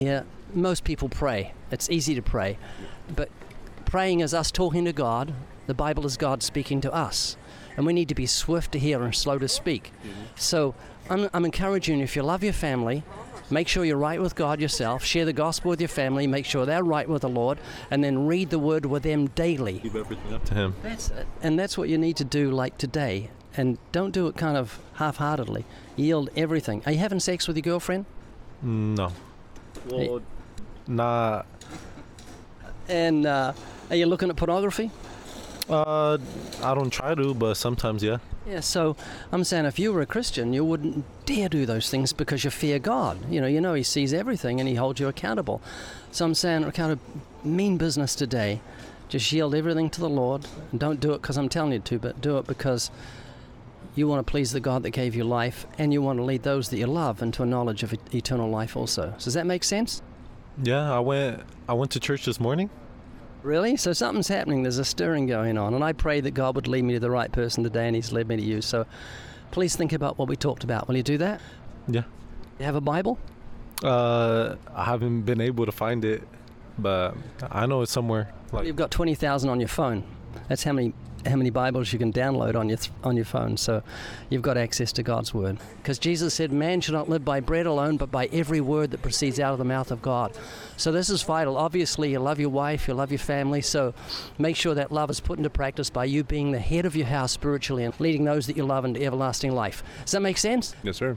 Yeah, most people pray. It's easy to pray. But praying is us talking to God. The Bible is God speaking to us. And we need to be swift to hear and slow to speak. So I'm encouraging you, if you love your family, make sure you're right with God yourself, share the gospel with your family, make sure they're right with the Lord, and then read the word with them daily. Give everything up to Him. That's it. And that's what you need to do like today. And don't do it kind of half-heartedly. Yield everything. Are you having sex with your girlfriend? No. Well, nah. And are you looking at pornography? I don't try to, but sometimes, yeah. Yeah, so I'm saying if you were a Christian, you wouldn't dare do those things because you fear God. You know He sees everything and He holds you accountable. So I'm saying, kind of mean business today. Just yield everything to the Lord. And don't do it because I'm telling you to, but do it because you want to please the God that gave you life, and you want to lead those that you love into a knowledge of eternal life also. Does that make sense? Yeah, I went to church this morning. Really? So something's happening. There's a stirring going on. And I pray that God would lead me to the right person today, and He's led me to you. So please think about what we talked about. Will you do that? Yeah. You have a Bible? I haven't been able to find it, but I know it's somewhere. Well, you've got 20,000 on your phone. That's how many Bibles you can download on your phone. So you've got access to God's Word. Because Jesus said, man should not live by bread alone, but by every word that proceeds out of the mouth of God. So this is vital. Obviously, you love your wife, you love your family, so make sure that love is put into practice by you being the head of your house spiritually and leading those that you love into everlasting life. Does that make sense? Yes, sir.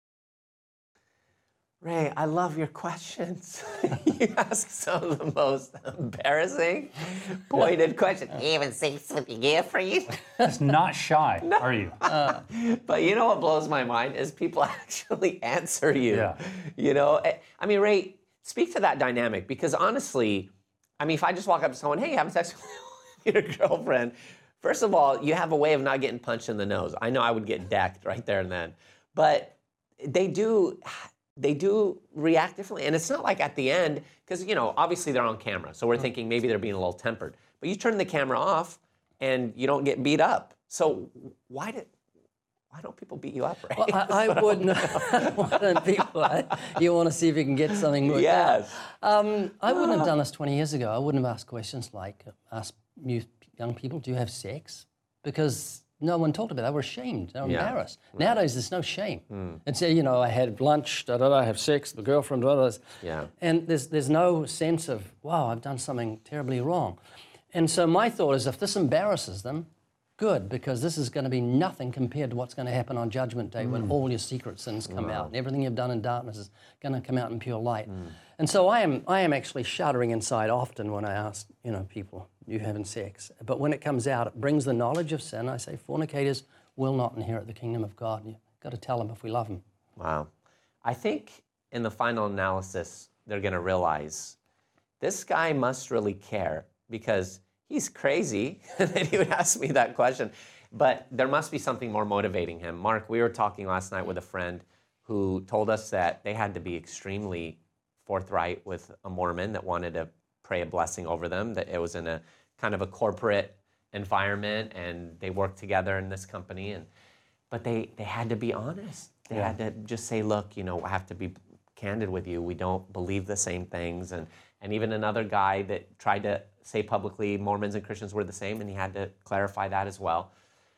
Ray, I love your questions. You ask some of the most embarrassing, pointed questions. You even sex with your girlfriend? That's not shy, are you? But you know what blows my mind is people actually answer you. Yeah. You know, I mean, Ray, speak to that dynamic, because honestly, I mean, if I just walk up to someone, hey, you having sex with your girlfriend? First of all, you have a way of not getting punched in the nose. I know I would get decked right there and then. But they do react differently. And it's not like at the end, because, you know, obviously they're on camera. So we're thinking maybe they're being a little tempered. But you turn the camera off and you don't get beat up. So why don't people beat you up, right? Well, I wouldn't. Why don't people? You want to see if you can get something worked Yes. out. I wouldn't have done this 20 years ago. I wouldn't have asked questions like, ask young people, do you have sex? Because no one talked about it. They were ashamed. They were embarrassed. Right. Nowadays, there's no shame. And say, I had lunch, I have sex, the girlfriend, Yeah. And there's no sense of, wow, I've done something terribly wrong. And so my thought is, if this embarrasses them, good, because this is going to be nothing compared to what's going to happen on Judgment Day when all your secret sins come out and everything you've done in darkness is going to come out in pure light. And so I am actually shuddering inside often when I ask, people, you having sex? But when it comes out, it brings the knowledge of sin. I say fornicators will not inherit the kingdom of God. You've got to tell them if we love them. Wow. I think in the final analysis, they're going to realize this guy must really care, because he's crazy that he would ask me that question. But there must be something more motivating him. Mark, we were talking last night with a friend who told us that they had to be extremely forthright with a Mormon that wanted to pray a blessing over them, that it was in a kind of a corporate environment and they worked together in this company. But they had to be honest. They had to just say, look, I have to be candid with you. We don't believe the same things. And even another guy that tried to say publicly Mormons and Christians were the same, and he had to clarify that as well.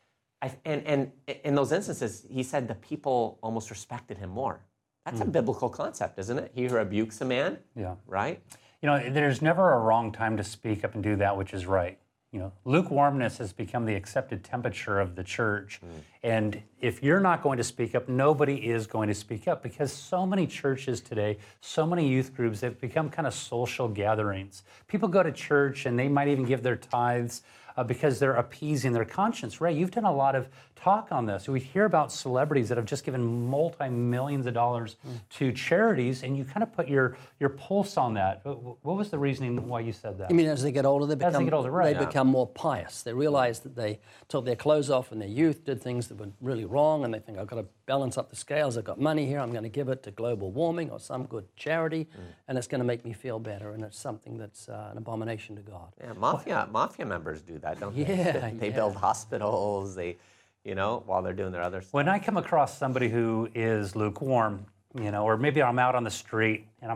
And in those instances, he said the people almost respected him more. That's a biblical concept, isn't it? He who rebukes a man, right? There's never a wrong time to speak up and do that which is right. Lukewarmness has become the accepted temperature of the church. And if you're not going to speak up, nobody is going to speak up, because so many churches today, so many youth groups, they've become kind of social gatherings. People go to church and they might even give their tithes because they're appeasing their conscience. Ray, you've done a lot of talk on this. We hear about celebrities that have just given multi-millions of dollars to charities, and you kind of put your pulse on that. What was the reasoning why you said that? You mean as they get older, they become more pious. They realize that they took their clothes off in their youth, did things that were really wrong, and they think, I've got to balance up the scales. I've got money here. I'm going to give it to global warming or some good charity, and it's going to make me feel better, and it's something that's an abomination to God. Yeah, mafia members do that, don't they? Yeah, they build hospitals, while they're doing their other stuff. When I come across somebody who is lukewarm, or maybe I'm out on the street and I'm